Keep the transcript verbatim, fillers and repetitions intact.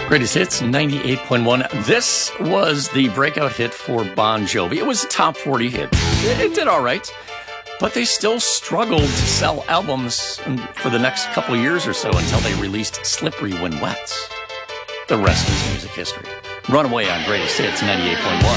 Greatest Hits, ninety-eight point one. This was the breakout hit for Bon Jovi. It was a top forty hit. It did all right, but they still struggled to sell albums for the next couple of years or so until they released Slippery When Wet. The rest is music history. Runaway on Greatest Hits, ninety-eight point one.